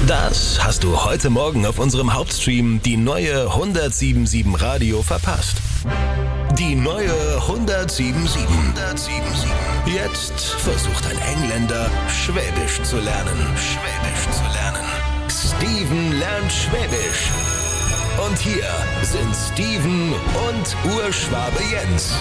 Das hast du heute Morgen auf unserem Hauptstream die neue 107.7 Radio verpasst. Die neue 107.7. Jetzt versucht ein Engländer, Schwäbisch zu lernen. Steven lernt Schwäbisch. Und hier sind Steven und Urschwabe Jens.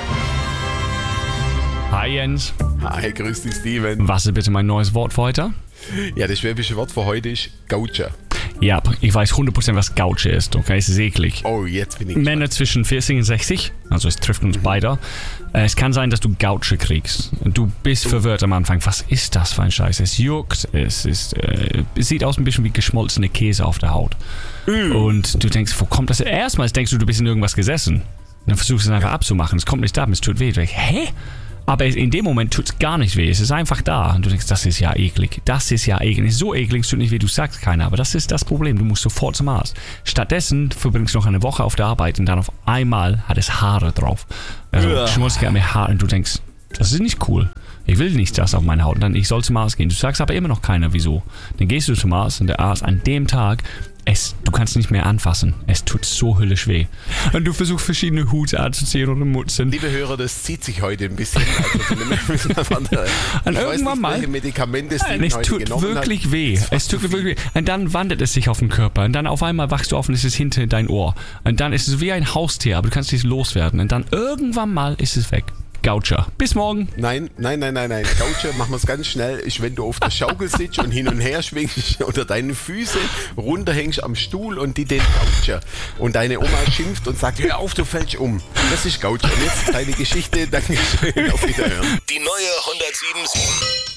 Hi Jens. Hi, grüß dich Steven. Was ist bitte mein neues Wort für heute? Ja, das schwäbische Wort für heute ist Gaucher. Ja, ich weiß 100% was Gauche ist, okay? Es ist eklig. Oh, jetzt bin ich Männer zwischen 40 und 60, also es trifft uns beide. Es kann sein, dass du Gauche kriegst. Du bist verwirrt am Anfang. Was ist das für ein Scheiß? Es juckt, es sieht aus ein bisschen wie geschmolzene Käse auf der Haut. Und du denkst, wo kommt das? Erstmals denkst du bist in irgendwas gesessen. Dann versuchst du es einfach abzumachen. Es kommt nicht da, es tut weh. Du denkst, hä? Aber in dem Moment tut es gar nicht weh. Es ist einfach da. Und du denkst, das ist ja eklig. Es ist so eklig, es tut nicht weh, du sagst keiner. Aber das ist das Problem. Du musst sofort zum Arzt. Stattdessen verbringst du noch eine Woche auf der Arbeit und dann auf einmal hat es Haare drauf. Also schmutzige mit Haaren. Und du denkst, das ist nicht cool. Ich will nicht das auf meiner Haut. Und dann, ich soll zum Arzt gehen. Du sagst aber immer noch keiner, wieso. Dann gehst du zum Arzt und der Arzt an dem Tag, du kannst nicht mehr anfassen. Es tut so höllisch weh. Und du versuchst verschiedene Hute anzuziehen oder Mutzen. Liebe Hörer, das zieht sich heute ein bisschen. Und irgendwann mal. Welche Medikamente Es tut wirklich weh. Es tut wirklich weh. Und dann wandert es sich auf den Körper. Und dann auf einmal wachst du auf und es ist hinter dein Ohr. Und dann ist es wie ein Haustier, aber du kannst nicht loswerden. Und dann irgendwann mal ist es weg. Gaucher. Bis morgen. Nein. Gaucher, machen wir es ganz schnell, ist, wenn du auf der Schaukel sitzt und hin und her schwingst oder deine Füße runterhängst am Stuhl und den Gaucher. Und deine Oma schimpft und sagt, hör auf, du fällst um. Das ist Gaucher. Und jetzt deine Geschichte. Dankeschön. Auf Wiederhören. Die neue 107.7.